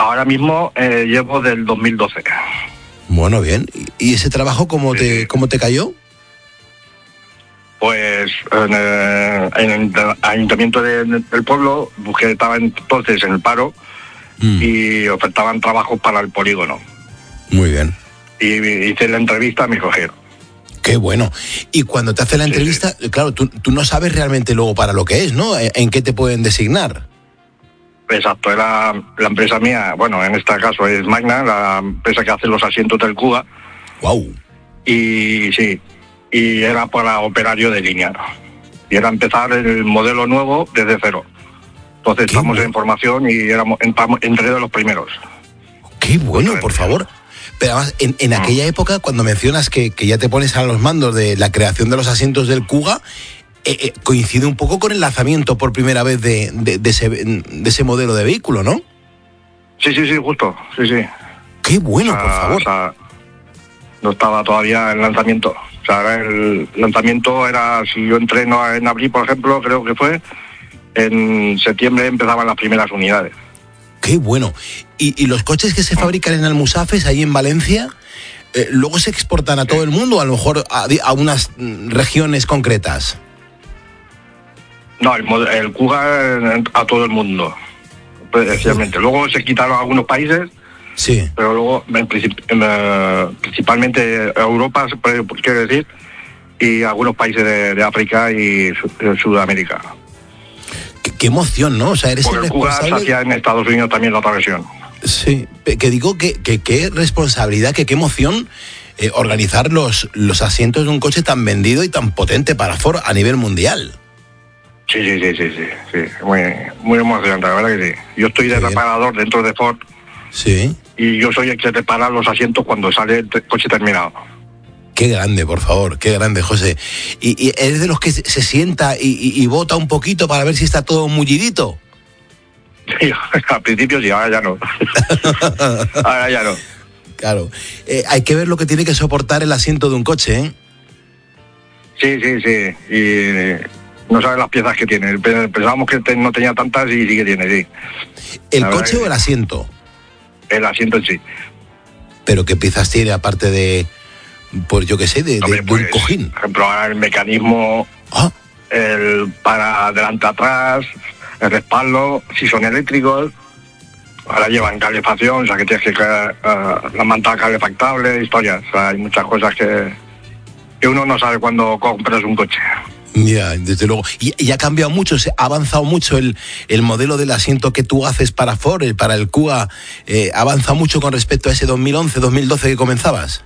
Ahora mismo llevo del 2012. Bueno, bien. ¿Y ese trabajo cómo te cayó? Pues en el ayuntamiento del pueblo, busqué, estaba entonces en el paro y ofertaban trabajos para el polígono. Muy bien. Y hice la entrevista, me cogieron. Qué bueno. Y cuando te hace la entrevista, claro, tú no sabes realmente luego para lo que es, ¿no? ¿En qué te pueden designar? Exacto, era la empresa mía, bueno, en este caso es Magna, la empresa que hace los asientos del Kuga. Wow. Y era para operario de línea. Y era empezar el modelo nuevo desde cero. Entonces estamos en formación y éramos entre de los primeros. Qué bueno, por favor. Pero además, en aquella época, cuando mencionas que ya te pones a los mandos de la creación de los asientos del Kuga, coincide un poco con el lanzamiento por primera vez de ese modelo de vehículo, ¿no? Sí, justo, sí. Qué bueno, por favor. O sea, no estaba todavía el lanzamiento. O sea, el lanzamiento era, si yo entré en abril, por ejemplo, creo que fue, en septiembre empezaban las primeras unidades. Qué bueno. ¿Y los coches que se fabrican en Almusafes, ahí en Valencia, luego se exportan a todo el mundo, a lo mejor a unas regiones concretas? No, el Kuga a todo el mundo, especialmente. Luego se quitaron algunos países, sí, pero luego principalmente Europa, quiero decir, y algunos países de África y Sudamérica. Qué emoción, ¿no? O sea, eres porque el responsable. El Kuga se hacía en Estados Unidos también la otra versión. Sí, que digo que qué responsabilidad, que qué emoción organizar los asientos de un coche tan vendido y tan potente para Ford a nivel mundial. Sí. Muy emocionante, la verdad que sí. Yo estoy de reparador dentro de Ford. Sí. Y yo soy el que repara los asientos cuando sale el coche terminado. Qué grande, por favor, qué grande, José. ¿Y eres de los que se sienta y bota un poquito para ver si está todo mullidito? Sí, al principio sí, ahora ya no. Ahora ya no. Claro. Hay que ver lo que tiene que soportar el asiento de un coche, ¿eh? Sí. Y no sabes las piezas que tiene. Pensábamos que no tenía tantas y sí que tiene, sí. ¿El coche o el asiento? El asiento en sí. ¿Pero qué piezas tiene aparte de, pues yo qué sé, de un cojín? Por ejemplo, ahora el mecanismo, el para adelante atrás, el respaldo, si son eléctricos, ahora llevan calefacción, o sea que tienes que la manta calefactable, historias. O sea, hay muchas cosas que uno no sabe cuando compras un coche. Ya, desde luego. Y ha cambiado mucho, ha avanzado mucho el modelo del asiento que tú haces para Ford, para el Kuga, ha avanzado mucho con respecto a ese 2011, 2012 que comenzabas.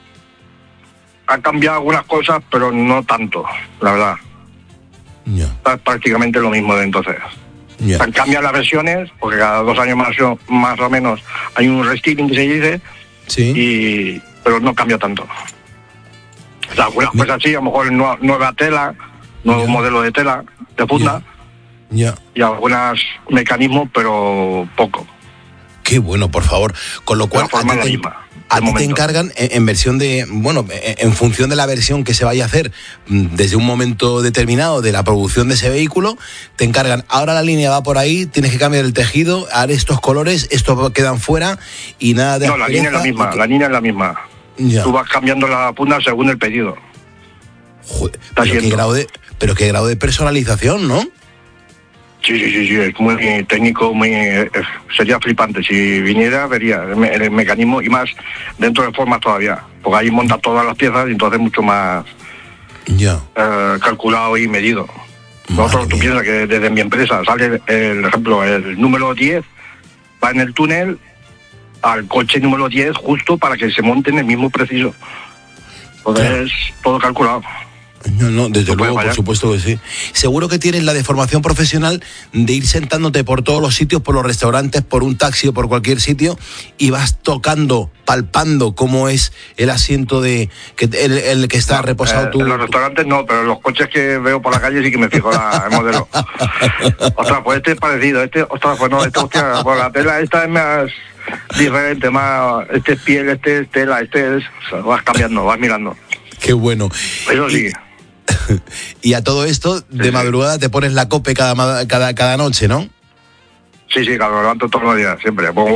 Ha cambiado algunas cosas, pero no tanto, la verdad. Ya. Está prácticamente lo mismo de entonces. Ya. Han cambiado las versiones, porque cada 2 años más o menos hay un restyling que se dice, sí. Pero no cambia tanto. O sea, algunas cosas sí, a lo mejor nueva tela, nuevo modelo de tela, de funda, y algunos mecanismos, pero poco. Qué bueno, por favor. Con lo cual, la forma es la misma. A ti te encargan en versión en función de la versión que se vaya a hacer desde un momento determinado de la producción de ese vehículo, te encargan, ahora la línea va por ahí, tienes que cambiar el tejido, haré estos colores, estos quedan fuera y nada de... No, la línea es la misma, la línea es la misma. Ya. Tú vas cambiando la funda según el pedido. Joder, pero qué grado de personalización, ¿no? Sí, es muy técnico, sería flipante. Si viniera, vería el mecanismo y más dentro de formas todavía. Porque ahí monta todas las piezas y entonces mucho más calculado y medido. Nosotros, tú piensas que desde mi empresa sale, el ejemplo, el número 10 va en el túnel al coche número 10 justo para que se monte en el mismo preciso. Entonces, todo calculado. No, desde luego, por supuesto que sí. Seguro que tienes la deformación profesional de ir sentándote por todos los sitios, por los restaurantes, por un taxi o por cualquier sitio y vas tocando, palpando cómo es el asiento el que está reposado tú. En los restaurantes no, pero en los coches que veo por la calle sí que me fijo el modelo. Ostras, pues este es parecido, ostras, pues no, hostia, pues la tela esta es más diferente, más, este es piel, este es tela, o sea, vas cambiando, vas mirando. Qué bueno. Eso sí. Y a todo esto, de madrugada te pones la COPE cada noche, ¿no? Sí, claro, lo levanto todos los días, siempre.